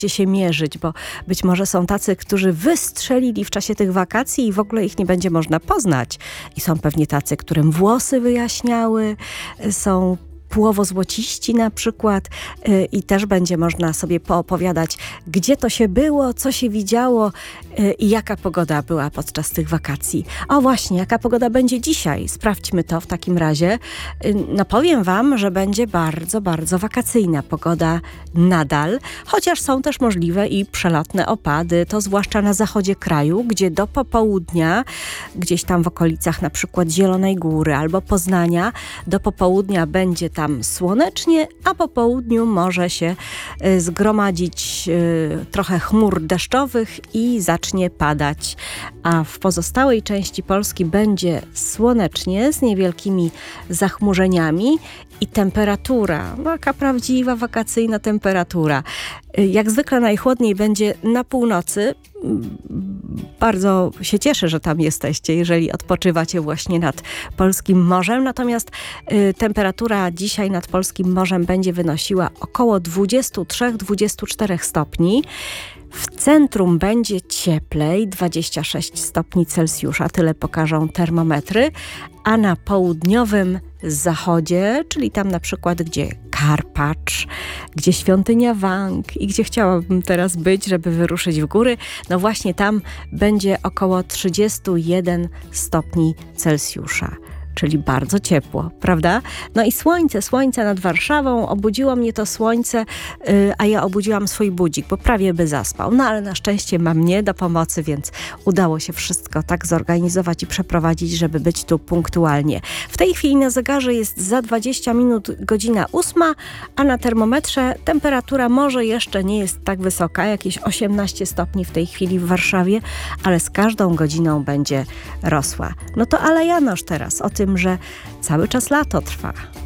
się mierzyć, bo być może są tacy, którzy wystrzelili w czasie tych wakacji i w ogóle ich nie będzie można poznać. I są pewnie tacy, którym włosy wyjaśniały, są płowo-złociści na przykład i też będzie można sobie poopowiadać, gdzie to się było, co się widziało i jaka pogoda była podczas tych wakacji. O właśnie, jaka pogoda będzie dzisiaj? Sprawdźmy to w takim razie. No powiem wam, że będzie bardzo, bardzo wakacyjna pogoda nadal, chociaż są też możliwe i przelotne opady, to zwłaszcza na zachodzie kraju, gdzie do popołudnia, gdzieś tam w okolicach na przykład Zielonej Góry albo Poznania, do popołudnia będzie tam słonecznie, a po południu może się zgromadzić trochę chmur deszczowych i zacznie padać. A w pozostałej części Polski będzie słonecznie z niewielkimi zachmurzeniami i temperatura, taka prawdziwa wakacyjna temperatura. Jak zwykle najchłodniej będzie na północy. Bardzo się cieszę, że tam jesteście, jeżeli odpoczywacie właśnie nad Polskim Morzem. Natomiast temperatura dzisiaj nad Polskim Morzem będzie wynosiła około 23-24 stopni. W centrum będzie cieplej, 26 stopni Celsjusza, tyle pokażą termometry, a na południowym zachodzie, czyli tam na przykład gdzie Karpacz, gdzie świątynia Wang i gdzie chciałabym teraz być, żeby wyruszyć w góry, no właśnie tam będzie około 31 stopni Celsjusza. Czyli bardzo ciepło, prawda? No i słońce nad Warszawą, obudziło mnie to słońce, a ja obudziłam swój budzik, bo prawie by zaspał. No ale na szczęście ma mnie do pomocy, więc udało się wszystko tak zorganizować i przeprowadzić, żeby być tu punktualnie. W tej chwili na zegarze jest za 20 minut godzina 8, a na termometrze temperatura może jeszcze nie jest tak wysoka, jakieś 18 stopni w tej chwili w Warszawie, ale z każdą godziną będzie rosła. No to ale Janosz teraz o tym, że cały czas lato trwa.